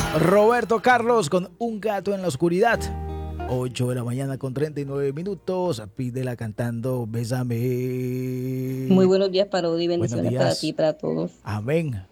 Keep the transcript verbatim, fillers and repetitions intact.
Roberto Carlos con Un gato en la oscuridad. ocho de la mañana con treinta y nueve minutos. Pídela cantando Bésame. Muy buenos días, Parodi. Buenos Bendiciones para ti y días. para todos. Amén.